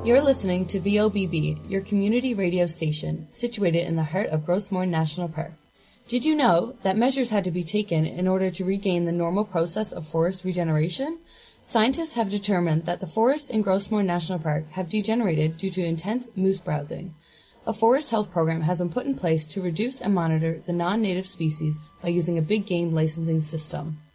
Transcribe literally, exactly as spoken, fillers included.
You're listening to V O B B, your community radio station, situated in the heart of Grossmoor National Park. Did you know that measures had to be taken in order to regain the normal process of forest regeneration? Scientists have determined that the forests in Grossmoor National Park have degenerated due to intense moose browsing. A forest health program has been put in place to reduce and monitor the non-native species by using a big game licensing system.